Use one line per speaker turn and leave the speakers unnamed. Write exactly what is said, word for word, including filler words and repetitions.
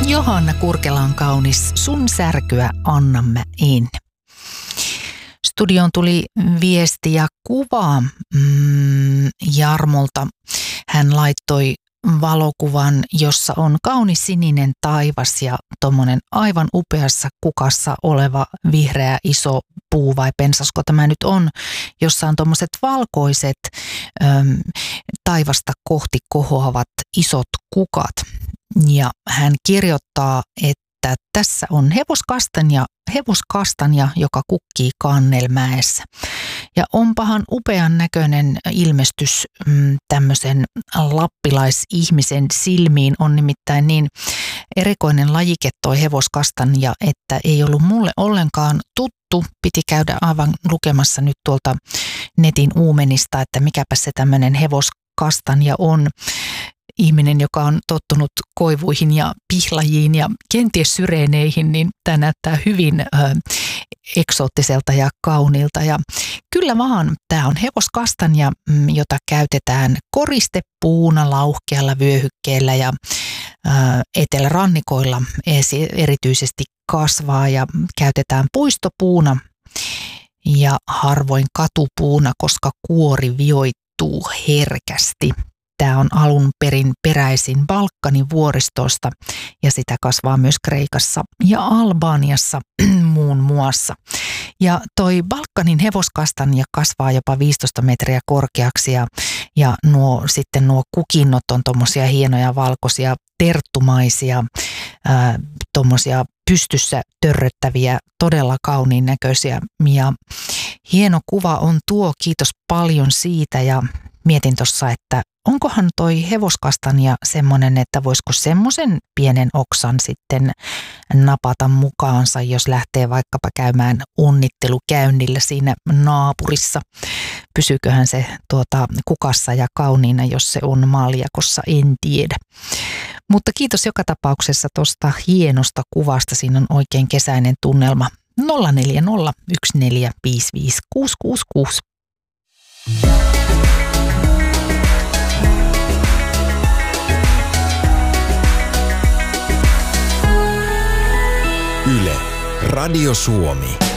Johanna Kurkela on kaunis, sun särkyä anna mä en. Studioon tuli viesti ja kuva mm, Jarmolta. Hän laittoi valokuvan, jossa on kaunis sininen taivas ja tommonen aivan upeassa kukassa oleva vihreä iso puu vai pensasko tämä nyt on, jossa on tommoset valkoiset äm, taivasta kohti kohoavat isot kukat. Ja hän kirjoittaa, että tässä on hevoskastanja, hevoskastanja, joka kukkii Kannelmäessä. Ja onpahan upean näköinen ilmestys mm, tämmöisen lappilaisihmisen silmiin. On nimittäin niin erikoinen lajike toi hevoskastanja, että ei ollut mulle ollenkaan tuttu. Piti käydä aivan lukemassa nyt tuolta netin uumenista, että mikäpä se tämmöinen hevoskastanja on. Ihminen, joka on tottunut koivuihin ja pihlajiin ja kenties syreeneihin, niin tämä näyttää hyvin ö, eksoottiselta ja kauniilta. Ja kyllä vaan, tämä on hevoskastanja, jota käytetään koristepuuna lauhkealla vyöhykkeellä ja ö, etelärannikoilla erityisesti kasvaa ja käytetään puistopuuna ja harvoin katupuuna, koska kuori vioittuu herkästi. Tämä on alun perin peräisin Balkanin vuoristosta ja sitä kasvaa myös Kreikassa ja Albaniassa muun muassa. Ja toi Balkanin hevoskastanja kasvaa jopa viisitoista metriä korkeaksi ja, ja nuo, sitten nuo kukinnot on tommosia hienoja valkoisia terttumaisia, ää, tommosia pystyssä törröttäviä, todella kauniin näköisiä. Ja hieno kuva on tuo, kiitos paljon siitä ja mietin tuossa, että onkohan toi hevoskastanja semmoinen, että voisiko semmoisen pienen oksan sitten napata mukaansa, jos lähtee vaikkapa käymään onnittelukäynnillä siinä naapurissa. Pysyyköhän se tuota kukassa ja kauniina, jos se on maljakossa, en tiedä. Mutta kiitos joka tapauksessa tuosta hienosta kuvasta, siinä on oikein kesäinen tunnelma. nolla neljä nolla yksi neljä viisi viisi kuusi kuusi kuusi.
Yle, Radio Suomi.